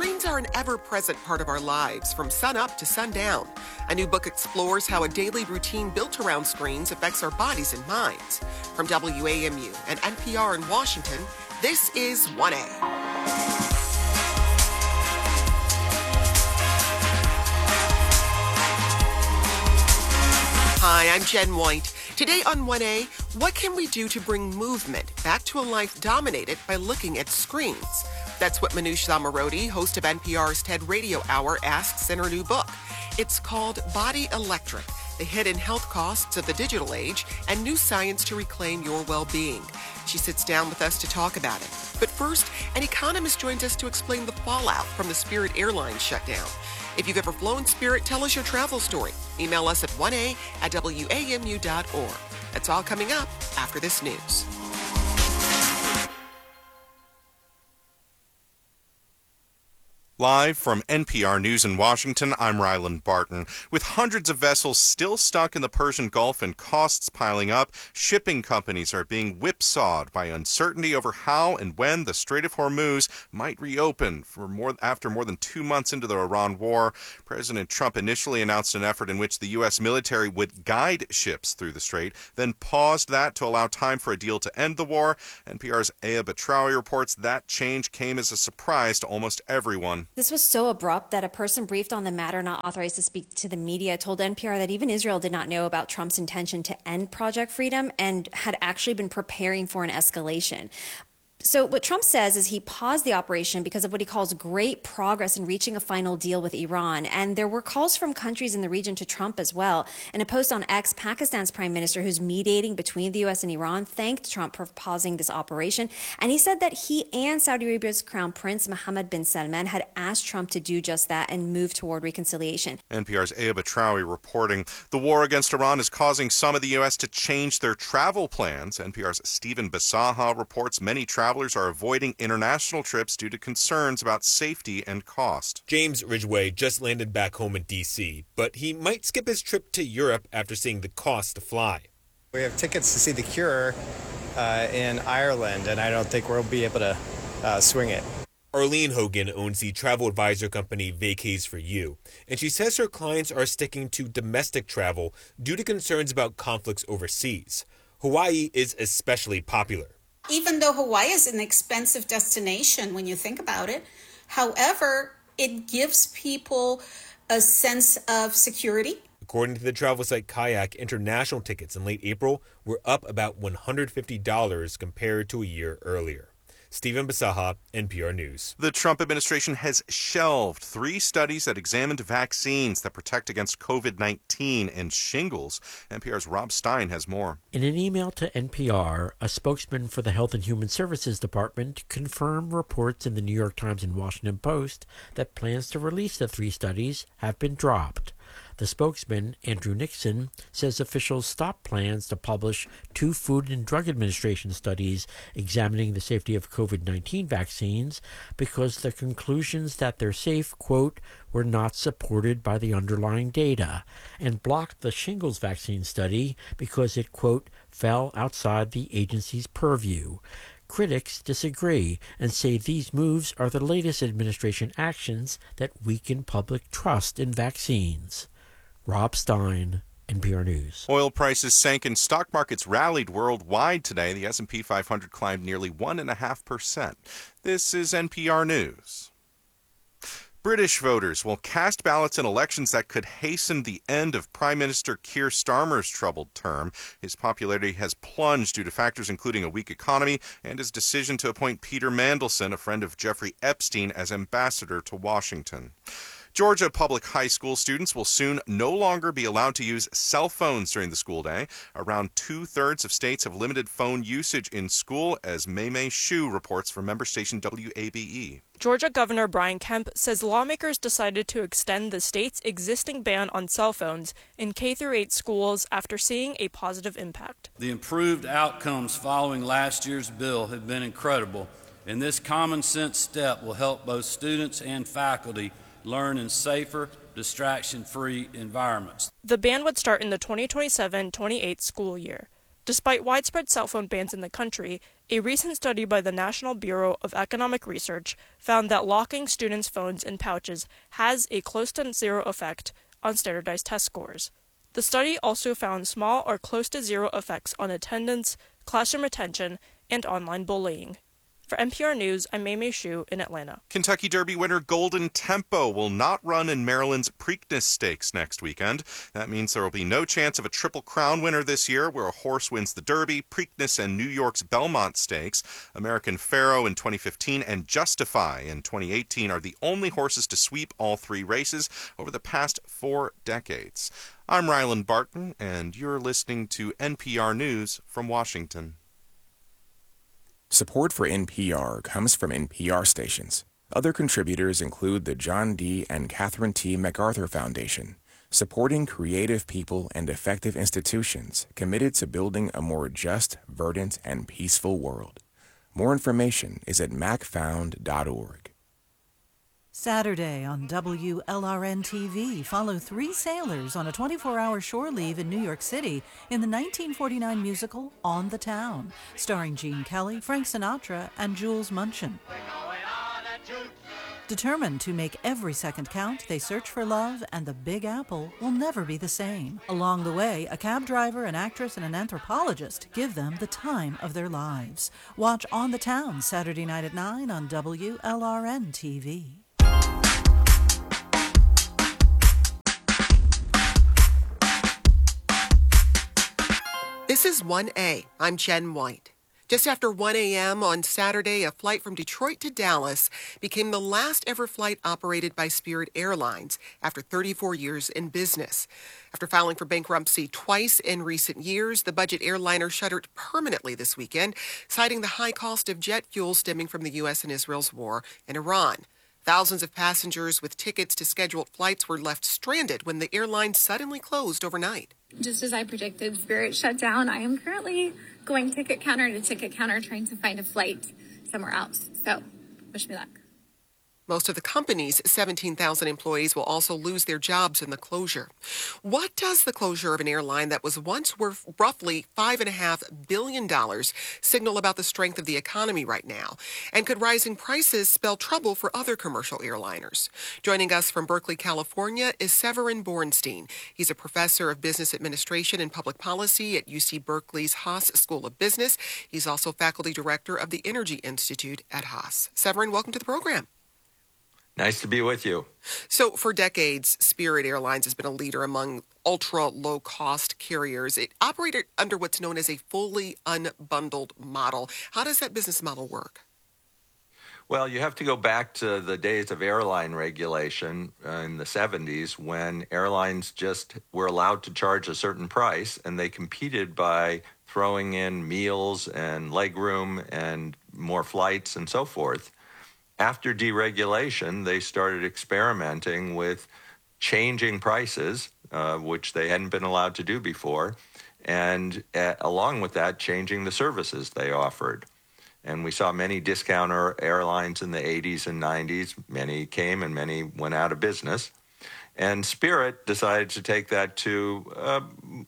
Screens are an ever-present part of our lives, from sun-up to sundown. A new book explores how a daily routine built around screens affects our bodies and minds. From WAMU and NPR in Washington, this is 1A. Hi, I'm Jen White. Today on 1A, what can we do to bring movement back to a life dominated by looking at screens? That's what Manoush Zomorodi, host of NPR's TED Radio Hour, asks in her new book. It's called Body Electric, The Hidden Health Costs of the Digital Age and New Science to Reclaim Your Well-Being. She sits down with us to talk about it. But first, an economist joins us to explain the fallout from the Spirit Airlines shutdown. If you've ever flown Spirit, tell us your travel story. Email us at 1a@wamu.org. That's all coming up after this news. Live from NPR News in Washington, I'm Ryland Barton. With hundreds of vessels still stuck in the Persian Gulf and costs piling up, shipping companies are being whipsawed by uncertainty over how and when the Strait of Hormuz might reopen. After more than 2 months into the Iran war, President Trump initially announced an effort in which the U.S. military would guide ships through the strait, then paused that to allow time for a deal to end the war. NPR's Aya Batrawi reports that change came as a surprise to almost everyone. This was so abrupt that a person briefed on the matter, not authorized to speak to the media, told NPR that even Israel did not know about Trump's intention to end Project Freedom and had actually been preparing for an escalation. So what Trump says is he paused the operation because of what he calls great progress in reaching a final deal with Iran. And there were calls from countries in the region to Trump as well. In a post on X, Pakistan's prime minister, who's mediating between the U.S. and Iran, thanked Trump for pausing this operation. And he said that he and Saudi Arabia's crown prince, Mohammed bin Salman, had asked Trump to do just that and move toward reconciliation. NPR's Aya Batrawi reporting. The war against Iran is causing some of the U.S. to change their travel plans. NPR's Stephen Basaha reports many travelers are avoiding international trips due to concerns about safety and cost. James Ridgway just landed back home in D.C., but he might skip his trip to Europe after seeing the cost to fly. We have tickets to see The Cure in Ireland, and I don't think we'll be able to swing it. Arlene Hogan owns the travel advisor company Vacays for You, and she says her clients are sticking to domestic travel due to concerns about conflicts overseas. Hawaii is especially popular. Even though Hawaii is an expensive destination when you think about it, however, it gives people a sense of security. According to the travel site Kayak, international tickets in late April were up about $150 compared to a year earlier. Stephen Basaha, NPR News. The Trump administration has shelved 3 studies that examined vaccines that protect against COVID-19 and shingles. NPR's Rob Stein has more. In an email to NPR, a spokesman for the Health and Human Services Department confirmed reports in the New York Times and Washington Post that plans to release the 3 studies have been dropped. The spokesman, Andrew Nixon, says officials stopped plans to publish 2 Food and Drug Administration studies examining the safety of COVID-19 vaccines because the conclusions that they're safe, quote, were not supported by the underlying data, and blocked the shingles vaccine study because it, quote, fell outside the agency's purview. Critics disagree and say these moves are the latest administration actions that weaken public trust in vaccines. Rob Stein, NPR News. Oil prices sank and stock markets rallied worldwide today. The S&P 500 climbed nearly 1.5%. This is NPR News. British voters will cast ballots in elections that could hasten the end of Prime Minister Keir Starmer's troubled term. His popularity has plunged due to factors including a weak economy and his decision to appoint Peter Mandelson, a friend of Jeffrey Epstein, as ambassador to Washington. Georgia public high school students will soon no longer be allowed to use cell phones during the school day. Around 2/3 of states have limited phone usage in school, as Mei Shu reports from member station WABE. Georgia Governor Brian Kemp says lawmakers decided to extend the state's existing ban on cell phones in K-8 schools after seeing a positive impact. The improved outcomes following last year's bill have been incredible, and this common sense step will help both students and faculty learn in safer, distraction-free environments. The ban would start in the 2027-28 school year. Despite widespread cell phone bans in the country, A recent study by the National Bureau of Economic Research found that locking students' phones in pouches has a close to zero effect on standardized test scores. The study also found small or close to zero effects on attendance, classroom attention, and online bullying. For NPR News, I'm Maymay Hsu in Atlanta. Kentucky Derby winner Golden Tempo will not run in Maryland's Preakness Stakes next weekend. That means there will be no chance of a Triple Crown winner this year, where a horse wins the Derby, Preakness, and New York's Belmont Stakes. American Pharoah in 2015 and Justify in 2018 are the only horses to sweep all three races over the past 4 decades. I'm Ryland Barton, and you're listening to NPR News from Washington. Support for NPR comes from NPR stations. Other contributors include the John D. and Catherine T. MacArthur Foundation, supporting creative people and effective institutions committed to building a more just, verdant, and peaceful world. More information is at macfound.org. Saturday on WLRN-TV, follow 3 sailors on a 24-hour shore leave in New York City in the 1949 musical On the Town, starring Gene Kelly, Frank Sinatra, and Jules Munchin. Determined to make every second count, they search for love, and the Big Apple will never be the same. Along the way, a cab driver, an actress, and an anthropologist give them the time of their lives. Watch On the Town Saturday night at 9 on WLRN-TV. This is 1A. I'm Jen White. Just after 1 a.m. on Saturday, a flight from Detroit to Dallas became the last ever flight operated by Spirit Airlines after 34 years in business. After filing for bankruptcy twice in recent years, the budget airliner shuttered permanently this weekend, citing the high cost of jet fuel stemming from the U.S. and Israel's war in Iran. Thousands of passengers with tickets to scheduled flights were left stranded when the airline suddenly closed overnight. Just as I predicted, Spirit shut down. I am currently going ticket counter to ticket counter trying to find a flight somewhere else. So, wish me luck. Most of the company's 17,000 employees will also lose their jobs in the closure. What does the closure of an airline that was once worth roughly $5.5 billion signal about the strength of the economy right now? And could rising prices spell trouble for other commercial airliners? Joining us from Berkeley, California is Severin Borenstein. He's a professor of business administration and public policy at UC Berkeley's Haas School of Business. He's also faculty director of the Energy Institute at Haas. Severin, welcome to the program. Nice to be with you. So for decades, Spirit Airlines has been a leader among ultra-low-cost carriers. It operated under what's known as a fully unbundled model. How does that business model work? Well, you have to go back to the days of airline regulation in the 70s when airlines just were allowed to charge a certain price, and they competed by throwing in meals and legroom and more flights and so forth. After deregulation, they started experimenting with changing prices, which they hadn't been allowed to do before, and along with that, changing the services they offered. And we saw many discounter airlines in the 80s and 90s. Many came and many went out of business. And Spirit decided to take that to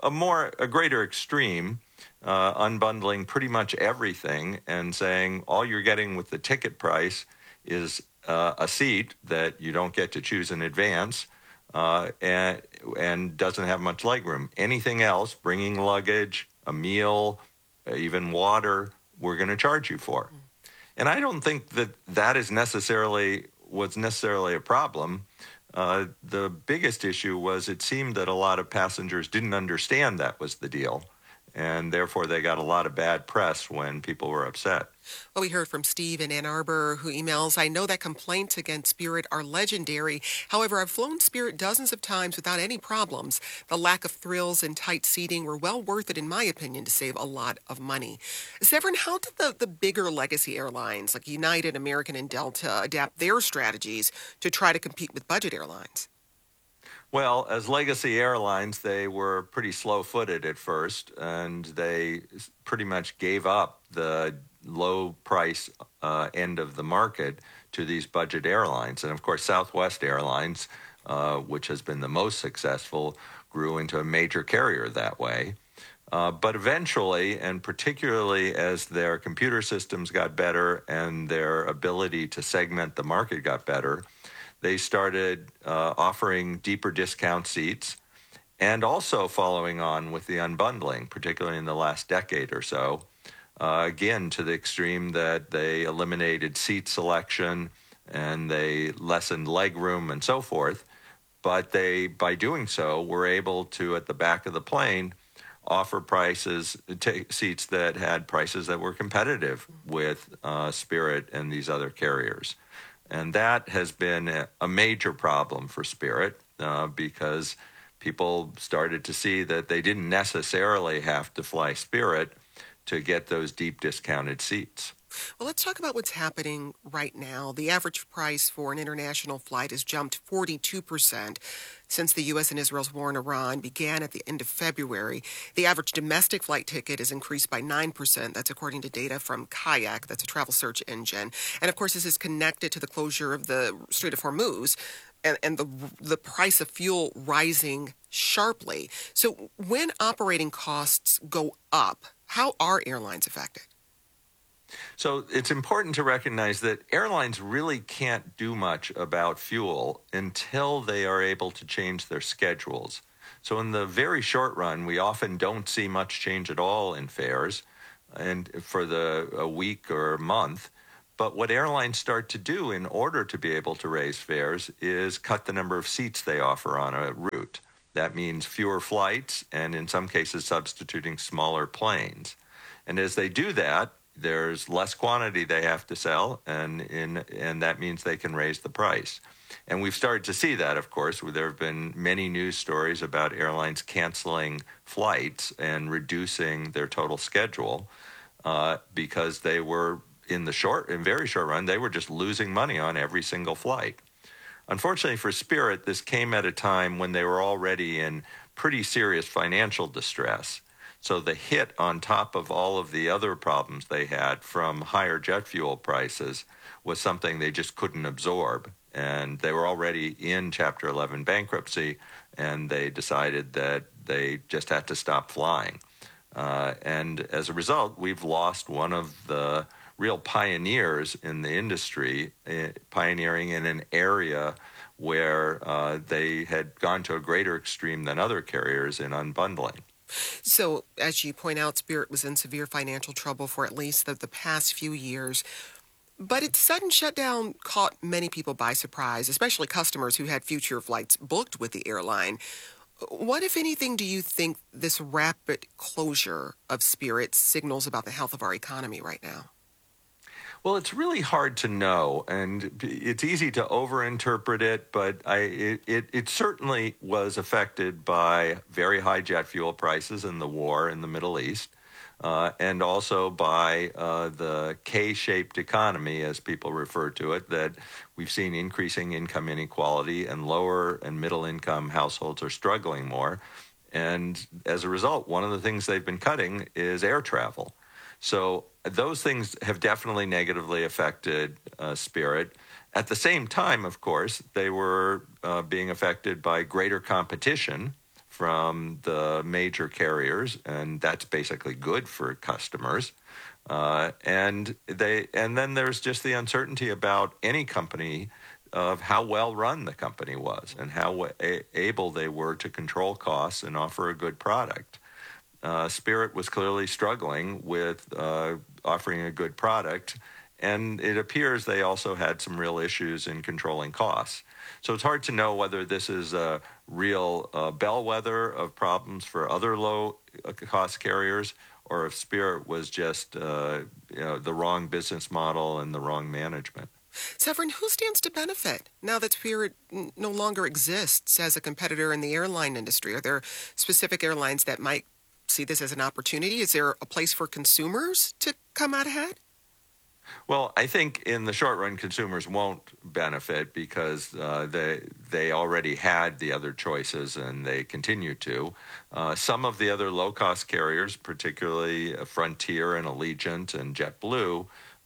a greater extreme, unbundling pretty much everything and saying all you're getting with the ticket price is a seat that you don't get to choose in advance and doesn't have much legroom. Anything else, bringing luggage, a meal, even water, we're going to charge you for. And I don't think that was necessarily a problem. The biggest issue was it seemed that a lot of passengers didn't understand that was the deal. And therefore, they got a lot of bad press when people were upset. Well, we heard from Steve in Ann Arbor, who emails, I know that complaints against Spirit are legendary. However, I've flown Spirit dozens of times without any problems. The lack of thrills and tight seating were well worth it, in my opinion, to save a lot of money. Severin, how did the bigger legacy airlines like United, American, and Delta adapt their strategies to try to compete with budget airlines? Well, as legacy airlines, they were pretty slow-footed at first, and they pretty much gave up the low-price end of the market to these budget airlines. And, of course, Southwest Airlines, which has been the most successful, grew into a major carrier that way. But eventually, and particularly as their computer systems got better and their ability to segment the market got better, they started offering deeper discount seats and also following on with the unbundling, particularly in the last decade or so, again, to the extreme that they eliminated seat selection and they lessened legroom and so forth. But they, by doing so, were able to, at the back of the plane, offer seats that had prices that were competitive with Spirit and these other carriers. And that has been a major problem for Spirit because people started to see that they didn't necessarily have to fly Spirit to get those deep discounted seats. Well, let's talk about what's happening right now. The average price for an international flight has jumped 42% since the U.S. and Israel's war in Iran began at the end of February. The average domestic flight ticket has increased by 9%. That's according to data from Kayak. That's a travel search engine. And, of course, this is connected to the closure of the Strait of Hormuz and the price of fuel rising sharply. So when operating costs go up, how are airlines affected? So it's important to recognize that airlines really can't do much about fuel until they are able to change their schedules. So in the very short run, we often don't see much change at all in fares and for a week or a month. But what airlines start to do in order to be able to raise fares is cut the number of seats they offer on a route. That means fewer flights and in some cases substituting smaller planes. And as they do that, there's less quantity they have to sell, and that means they can raise the price. And we've started to see that, of course. There have been many news stories about airlines canceling flights and reducing their total schedule because they were, in very short run, they were just losing money on every single flight. Unfortunately for Spirit, this came at a time when they were already in pretty serious financial distress. So the hit on top of all of the other problems they had from higher jet fuel prices was something they just couldn't absorb. And they were already in Chapter 11 bankruptcy, and they decided that they just had to stop flying. And as a result, we've lost one of the real pioneers in the industry, pioneering in an area where they had gone to a greater extreme than other carriers in unbundling. So, as you point out, Spirit was in severe financial trouble for at least the past few years. But its sudden shutdown caught many people by surprise, especially customers who had future flights booked with the airline. What, if anything, do you think this rapid closure of Spirit signals about the health of our economy right now? Well, it's really hard to know, and it's easy to overinterpret it, but it certainly was affected by very high jet fuel prices in the war in the Middle East, and also by the K-shaped economy, as people refer to it, that we've seen increasing income inequality and lower and middle income households are struggling more. And as a result, one of the things they've been cutting is air travel. So those things have definitely negatively affected Spirit. At the same time, of course, they were being affected by greater competition from the major carriers, and that's basically good for customers. And then there's just the uncertainty about any company of how well run the company was and how able they were to control costs and offer a good product. Spirit was clearly struggling with offering a good product, and it appears they also had some real issues in controlling costs. So it's hard to know whether this is a real bellwether of problems for other low-cost carriers, or if Spirit was just the wrong business model and the wrong management. Severin, who stands to benefit now that Spirit no longer exists as a competitor in the airline industry? Are there specific airlines that might see this as an opportunity? Is there a place for consumers to come out ahead? Well, I think in the short run, consumers won't benefit because they already had the other choices and they continue to. Some of the other low-cost carriers, particularly Frontier and Allegiant and JetBlue,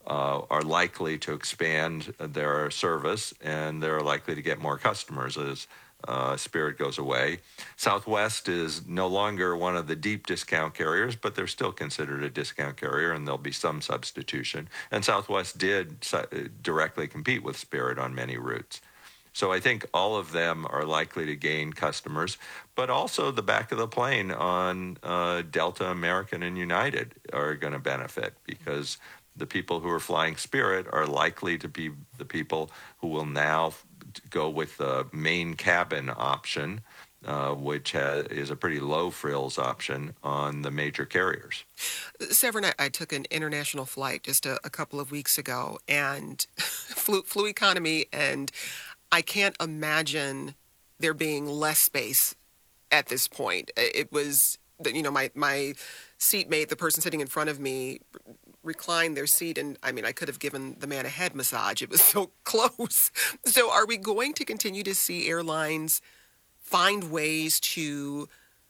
are likely to expand their service, and they're likely to get more customers as Spirit goes away. Southwest is no longer one of the deep discount carriers, but they're still considered a discount carrier, and there'll be some substitution. And Southwest did directly compete with Spirit on many routes. So I think all of them are likely to gain customers, but also the back of the plane on Delta, American, and United are going to benefit, because the people who are flying Spirit are likely to be the people who will now go with the main cabin option, which is a pretty low frills option on the major carriers. Severin, I took an international flight just a couple of weeks ago and flew economy, and I can't imagine there being less space at this point. It was, my seatmate, the person sitting in front of me, reclined their seat, and I could have given the man a head massage. It was so close. So are we going to continue to see airlines find ways to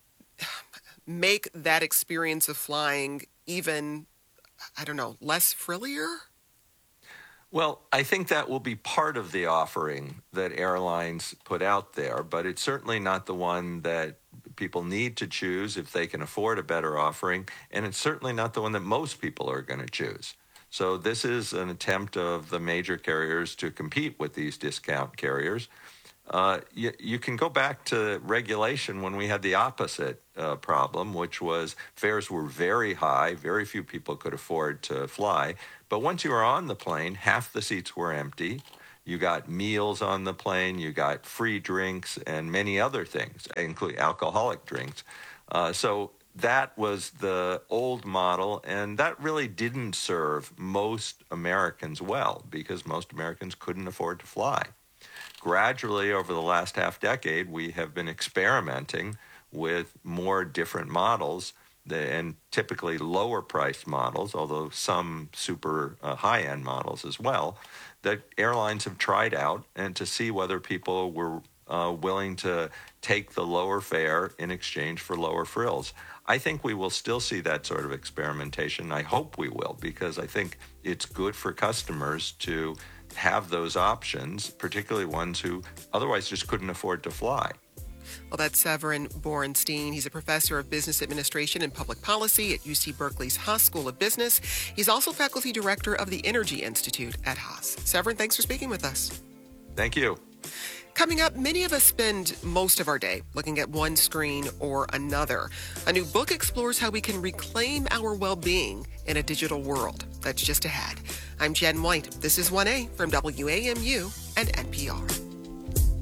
make that experience of flying even, less frillier? Well, I think that will be part of the offering that airlines put out there, but it's certainly not the one that people need to choose if they can afford a better offering, and it's certainly not the one that most people are going to choose. So this is an attempt of the major carriers to compete with these discount carriers. You can go back to regulation when we had the opposite problem, which was fares were very high. Very few people could afford to fly. But once you were on the plane, half the seats were empty. You got meals on the plane. You got free drinks and many other things, including alcoholic drinks. So that was the old model, and that really didn't serve most Americans well, because most Americans couldn't afford to fly. Gradually, over the last half decade, we have been experimenting with more different models, and typically lower priced models, although some super high-end models as well, that airlines have tried out, and to see whether people were willing to take the lower fare in exchange for lower frills. I think we will still see that sort of experimentation. I hope we will, because I think it's good for customers to have those options, particularly ones who otherwise just couldn't afford to fly. Well, that's Severin Borenstein. He's a professor of business administration and public policy at UC Berkeley's Haas School of Business. He's also faculty director of the Energy Institute at Haas. Severin, thanks for speaking with us. Thank you. Coming up, many of us spend most of our day looking at one screen or another. A new book explores how we can reclaim our well-being in a digital world. That's just ahead. I'm Jen White. This is 1A from WAMU and NPR.